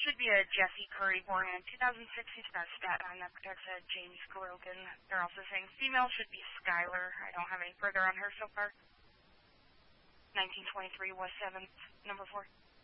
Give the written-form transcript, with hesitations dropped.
should be a Jesse Curry born in 2006. He's got a stat line that protects James Grogan. They're also saying female should be Skylar. I don't have any further on her so far. 1923 was 7th, number 4.